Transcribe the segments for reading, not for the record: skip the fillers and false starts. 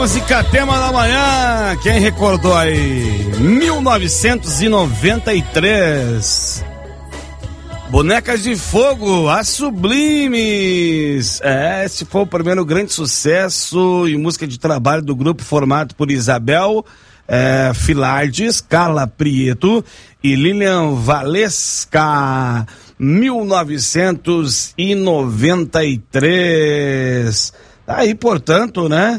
música tema da manhã, quem recordou aí? 1993. Bonecas de Fogo, as Sublimes. Esse foi o primeiro grande sucesso e música de trabalho do grupo formado por Isabel Filardes, Carla Prieto e Lilian Valesca. 1993. Aí, portanto, né?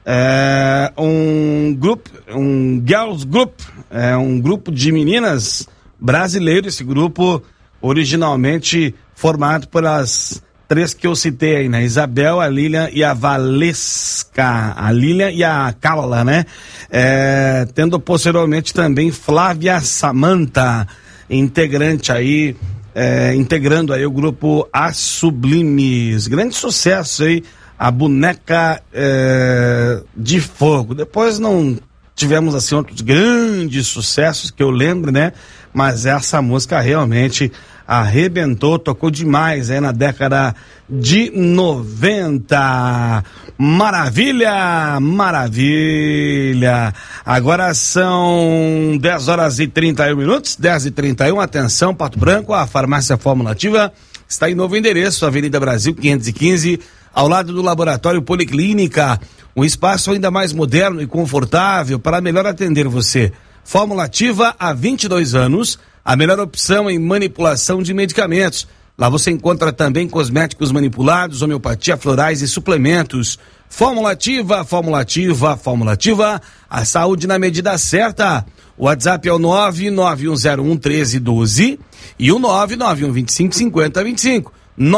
Um girls group, um grupo de meninas brasileiro, esse grupo originalmente formado pelas três que eu citei aí, né? Isabel, a Lilian e a Valesca, a Lilian e a Carla, né? Tendo posteriormente também Flávia Samanta, integrante aí, integrando aí o grupo As Sublimes. Grande sucesso aí, a Boneca de Fogo. Depois não tivemos assim outros grandes sucessos que eu lembro, né? Mas essa música realmente arrebentou, tocou demais aí na década de 90. Maravilha, maravilha. Agora são 10 horas e 31 minutos, 10h31. Atenção, Pato Branco, a farmácia Fórmula Ativa está em novo endereço, Avenida Brasil 515, ao lado do Laboratório Policlínica. Um espaço ainda mais moderno e confortável para melhor atender você. Fórmula Ativa há 22 anos, a melhor opção em manipulação de medicamentos. Lá você encontra também cosméticos manipulados, homeopatia, florais e suplementos. Fórmula Ativa, Fórmula Ativa, Fórmula Ativa, a saúde na medida certa. O WhatsApp é o 991011312 e o 991255025.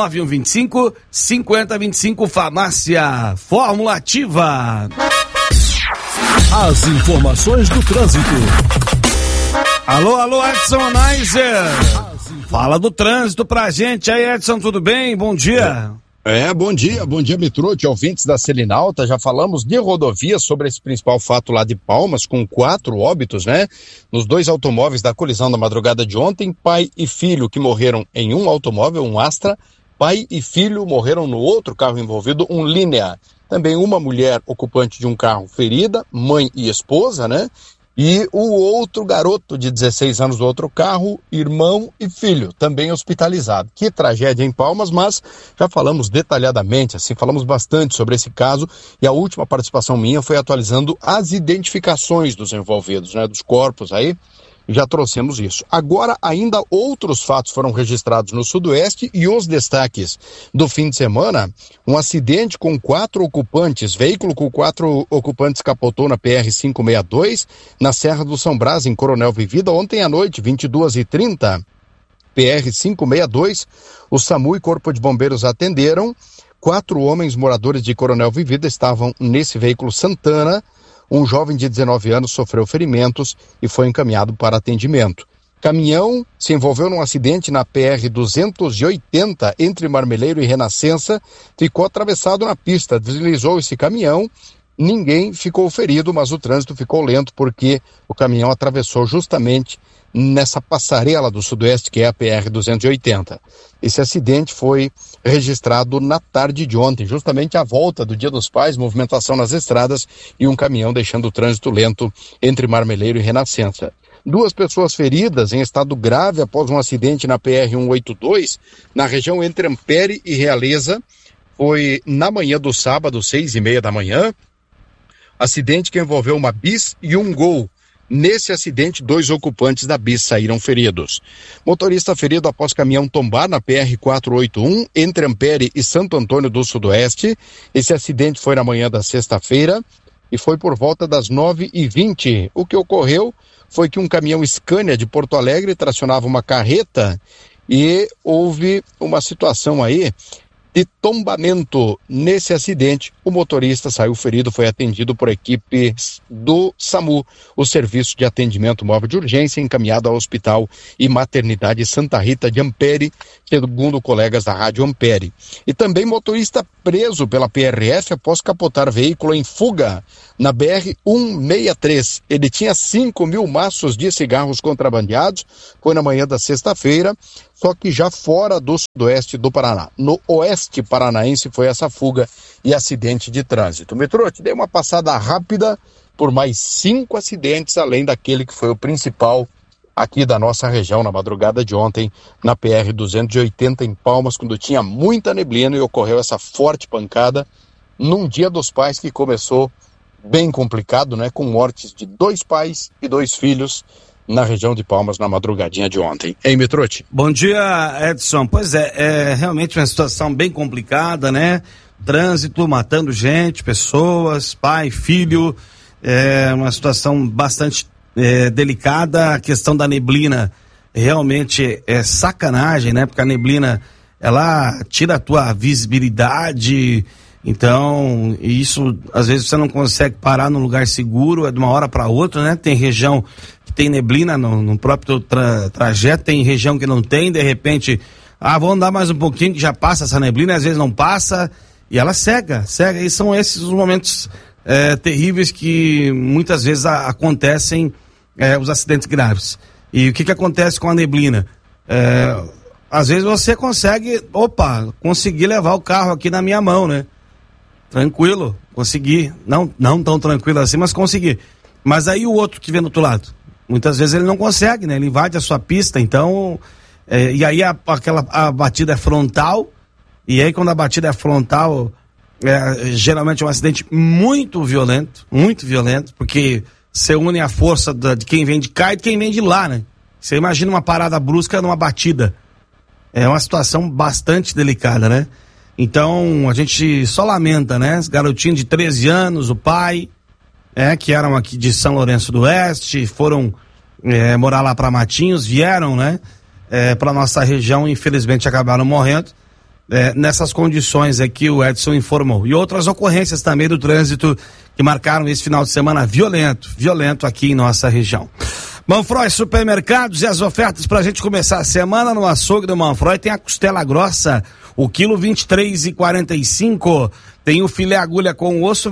9125-5025, Farmácia Fórmula Ativa. As informações do trânsito. Alô, Edson Neiser. Fala do trânsito pra gente aí, Edson, tudo bem? Bom dia. Bom dia, Mitrute, ouvintes da Selinalta. Já falamos de rodovia sobre esse principal fato lá de Palmas, com 4 óbitos, né? Nos 2 automóveis da colisão da madrugada de ontem, pai e filho que morreram em um automóvel, um Astra, pai e filho morreram no outro carro envolvido, um Linea. Também uma mulher ocupante de um carro ferida, mãe e esposa, né? E o outro garoto de 16 anos do outro carro, irmão e filho, também hospitalizado. Que tragédia em Palmas, mas já falamos detalhadamente, assim, falamos bastante sobre esse caso, e a última participação minha foi atualizando as identificações dos envolvidos, né, dos corpos aí, já trouxemos isso. Agora, ainda outros fatos foram registrados no Sudoeste e os destaques do fim de semana: um acidente com 4 ocupantes, veículo com 4 ocupantes capotou na PR-562, na Serra do São Brás, em Coronel Vivida, ontem à noite, 22h30, PR-562, o SAMU e Corpo de Bombeiros atenderam. 4 homens moradores de Coronel Vivida estavam nesse veículo Santana. Um jovem de 19 anos sofreu ferimentos e foi encaminhado para atendimento. Caminhão se envolveu num acidente na PR-280 entre Marmeleiro e Renascença, ficou atravessado na pista, deslizou esse caminhão, ninguém ficou ferido, mas o trânsito ficou lento porque o caminhão atravessou justamente nessa passarela do Sudoeste, que é a PR-280. Esse acidente foi registrado na tarde de ontem, justamente à volta do Dia dos Pais, movimentação nas estradas e um caminhão deixando o trânsito lento entre Marmeleiro e Renascença. 2 pessoas feridas em estado grave após um acidente na PR-182, na região entre Ampere e Realeza. Foi na manhã do sábado, 6h30 da manhã. Acidente que envolveu uma bis e um Gol. Nesse acidente, 2 ocupantes da bis saíram feridos. Motorista ferido após caminhão tombar na PR-481, entre Ampere e Santo Antônio do Sudoeste. Esse acidente foi na manhã da sexta-feira e foi por volta das 9h20. O que ocorreu foi que um caminhão Scania de Porto Alegre tracionava uma carreta e houve uma situação aí de tombamento. Nesse acidente, o motorista saiu ferido, foi atendido por equipes do SAMU, o Serviço de Atendimento Móvel de Urgência, encaminhado ao Hospital e Maternidade Santa Rita de Ampere, segundo colegas da Rádio Ampere. E também motorista preso pela PRF após capotar veículo em fuga na BR-163. Ele tinha 5.000 maços de cigarros contrabandeados, foi na manhã da sexta-feira, só que já fora do sudoeste do Paraná. No oeste paranaense foi essa fuga e acidente de trânsito. Metrô, te dei uma passada rápida por mais 5 acidentes, além daquele que foi o principal aqui da nossa região na madrugada de ontem, na PR-280 em Palmas, quando tinha muita neblina e ocorreu essa forte pancada num Dia dos Pais que começou bem complicado, né, com mortes de 2 pais e 2 filhos na região de Palmas na madrugadinha de ontem. Hein, Metrote? Bom dia, Edson. Pois é realmente uma situação bem complicada, né? Trânsito, matando gente, pessoas, pai, filho, é uma situação bastante delicada. A questão da neblina realmente é sacanagem, né? Porque a neblina, ela tira a tua visibilidade, então isso, às vezes você não consegue parar num lugar seguro, é de uma hora para outra, né? Tem região que tem neblina no próprio trajeto, tem região que não tem, de repente, vou andar mais um pouquinho que já passa essa neblina, às vezes não passa, e ela cega, e são esses os momentos terríveis que muitas vezes acontecem, os acidentes graves. E o que acontece com a neblina? Às vezes você consegui levar o carro aqui na minha mão, né? Tranquilo, consegui, não tão tranquilo assim, mas consegui. Mas aí o outro que vem do outro lado, muitas vezes ele não consegue, né? Ele invade a sua pista, então, e aí a batida é frontal, e aí quando a batida é frontal, geralmente é um acidente muito violento, porque você une a força de quem vem de cá e de quem vem de lá, né? Você imagina uma parada brusca numa batida, é uma situação bastante delicada, né? Então, a gente só lamenta, né? Esse garotinho de 13 anos, o pai, que eram aqui de São Lourenço do Oeste, foram morar lá para Matinhos, vieram, né? Para nossa região, infelizmente acabaram morrendo, nessas condições que o Edson informou. E outras ocorrências também do trânsito que marcaram esse final de semana violento aqui em nossa região. Manfroy Supermercados e as ofertas pra gente começar a semana no açougue do Manfroy. Tem a costela grossa, o quilo 23,45. Tem o filé agulha com osso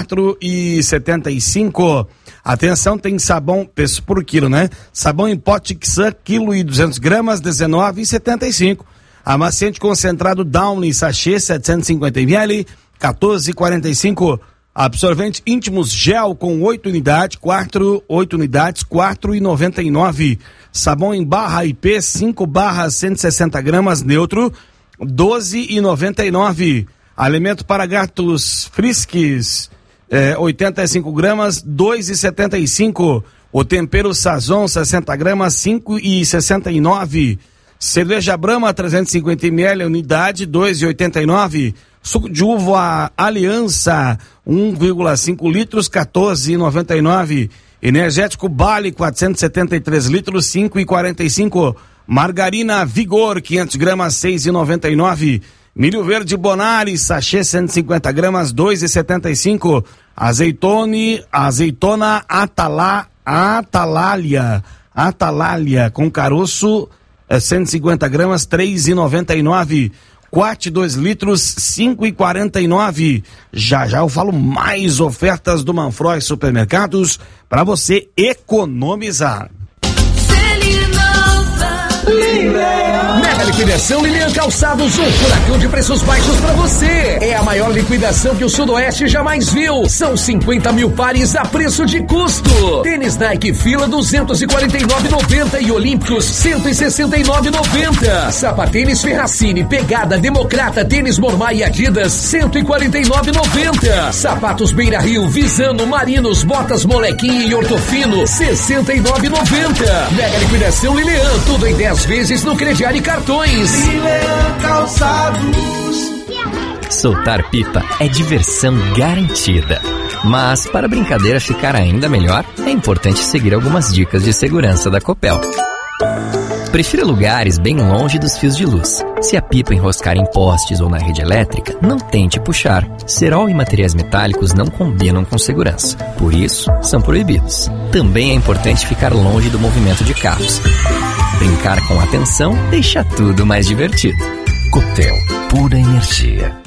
24,75. Atenção, tem sabão, peso por quilo, né? Sabão em pó Tixan, quilo e 200 gramas, 19,75. Amaciante concentrado Downy, sachê 750 ml, 14,45. Absorvente íntimos gel com 8 unidades, 4,99. Sabão em barra IP 5 barras 160 gramas neutro, 12,99. Alimento para gatos Friskies, 85 gramas, 2,75. O tempero Sazon 60 gramas, 5,69. Cerveja Brahma 350 ml, unidade 2,89. Suco de uva Aliança 1,5 litros, 14,99. Energético Bali 473 litros, 5,45. Margarina Vigor 500 gramas, 6,99. Milho verde Bonari sachê 150 gramas, 2,75. Azeitona Atalália com caroço 150 gramas, 3,99. Quat 2 litros, 5,49. Já eu falo mais ofertas do Manfroy Supermercados para você economizar. Mega liquidação Lilian Calçados, um furacão de preços baixos pra você. É a maior liquidação que o Sudoeste jamais viu. São 50 mil pares a preço de custo. Tênis Nike Fila 249,90 e Olímpicos 169,90. Sapatênis Ferracini, Pegada, Democrata, Tênis Mormai e Adidas 149,90. Sapatos Beira Rio, Visano, Marinos, Botas Molequinha e Ortofino 69,90. Mega liquidação Lilian, tudo em 10 vezes no crediário e cartões. Lilian Calçados. Soltar pipa é diversão garantida. Mas para a brincadeira ficar ainda melhor, é importante seguir algumas dicas de segurança da Copel. Prefira lugares bem longe dos fios de luz. Se a pipa enroscar em postes ou na rede elétrica, não tente puxar. Cerol e materiais metálicos não combinam com segurança. Por isso, são proibidos. Também é importante ficar longe do movimento de carros. Brincar com atenção deixa tudo mais divertido. Copel, pura energia.